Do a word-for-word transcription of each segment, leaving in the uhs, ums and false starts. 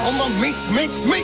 on my meat, mince meat.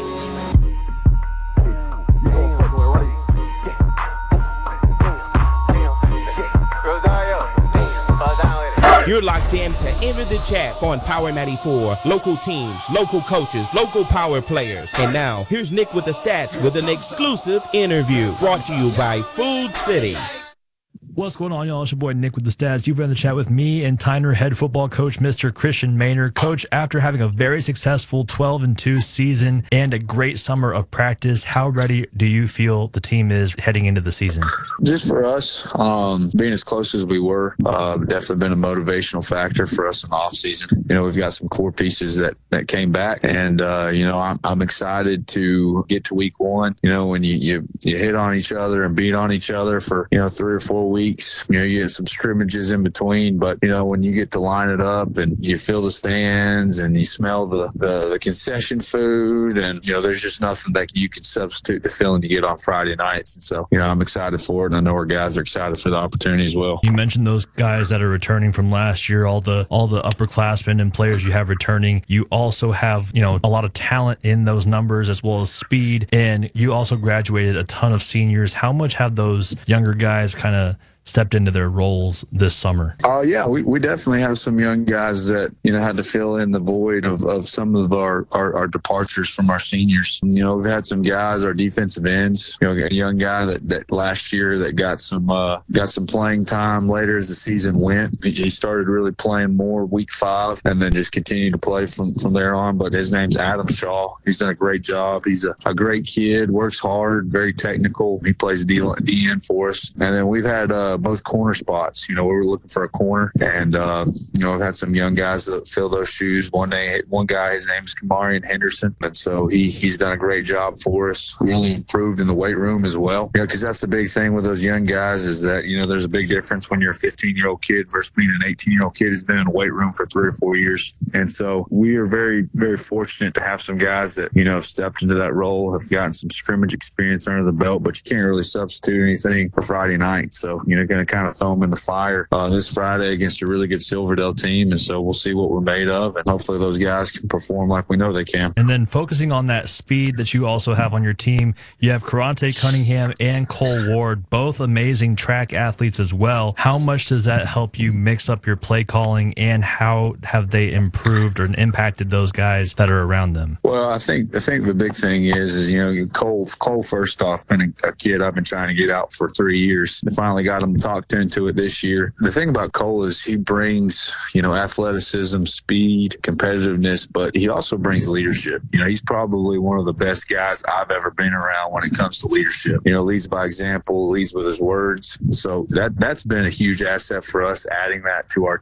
You're locked in to Enter the Chat on Power ninety-four. Local teams, local coaches, local power players. And now, here's Nick with the stats with an exclusive interview brought to you by Food City. What's going on, y'all? It's your boy Nick with the stats. You've been in the chat with me and Tyner head football coach, Mister Christian Maynard. Coach, after having a very successful twelve and two season and a great summer of practice, how ready do you feel the team is heading into the season? Just for us, um, being as close as we were, uh, definitely been a motivational factor for us in the offseason. You know, we've got some core pieces that, that came back, and, uh, you know, I'm, I'm excited to get to week one. You know, when you, you, you hit on each other and beat on each other for, you know, three or four weeks. You know, you get some scrimmages in between, but, you know, when you get to line it up and you feel the stands and you smell the, the, the concession food, and, you know, there's just nothing that you can substitute the feeling you get on Friday nights. And so, you know, I'm excited for it, and I know our guys are excited for the opportunity as well. You mentioned those guys that are returning from last year, all the all the upperclassmen and players you have returning. You also have, you know, a lot of talent in those numbers as well as speed, and you also graduated a ton of seniors. How much have those younger guys kind of stepped into their roles this summer? Oh, uh, yeah, we, we definitely have some young guys that, you know, had to fill in the void of, of some of our, our, our departures from our seniors. You know, we've had some guys, our defensive ends, you know, a young guy that, that last year that got some uh, got some playing time later as the season went. He started really playing more week five and then just continued to play from, from there on. But his name's Adam Shaw. He's done a great job. He's a, a great kid, works hard, very technical. He plays D, D N for us. And then we've had uh, both corner spots. You know, we were looking for a corner, and uh, you know, I've had some young guys that fill those shoes. One day, one guy, his name is Kamarian Henderson, and so he he's done a great job for us. Really improved in the weight room as well. You know, because that's the big thing with those young guys is that, you know, there's a big difference when you're a fifteen-year-old kid versus being an eighteen-year-old kid who's been in the weight room for three or four years. And so we are very, very fortunate to have some guys that, you know, have stepped into that role, have gotten some scrimmage experience under the belt, but you can't really substitute anything for Friday night. So, you know, going to kind of throw them in the fire uh, this Friday against a really good Silverdale team. And so we'll see what we're made of, and hopefully those guys can perform like we know they can. And then focusing on that speed that you also have on your team, you have Karante Cunningham and Cole Ward, both amazing track athletes as well. How much does that help you mix up your play calling, and how have they improved or impacted those guys that are around them? Well, I think I think the big thing is, is you know, Cole, Cole first off, been a, a kid I've been trying to get out for three years. I finally got him talked into it this year. The thing about Cole is he brings, you know, athleticism, speed, competitiveness, but he also brings leadership. You know, he's probably one of the best guys I've ever been around when it comes to leadership. You know, leads by example, leads with his words. So that, that's been a huge asset for us, adding that to our